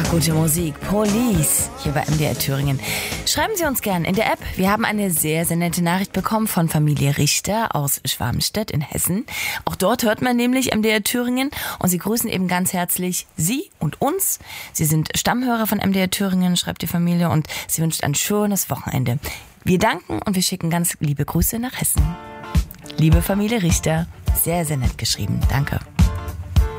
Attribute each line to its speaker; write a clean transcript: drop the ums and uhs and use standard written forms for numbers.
Speaker 1: Gute Musik, Police, hier bei MDR Thüringen. Schreiben Sie uns gern in der App. Wir haben eine sehr, sehr nette Nachricht bekommen von Familie Richter aus Schwarmstedt in Hessen. Auch dort hört man nämlich MDR Thüringen und sie grüßen eben ganz herzlich Sie und uns. Sie sind Stammhörer von MDR Thüringen, schreibt die Familie, und sie wünscht ein schönes Wochenende. Wir danken und wir schicken ganz liebe Grüße nach Hessen. Liebe Familie Richter, sehr, sehr nett geschrieben. Danke.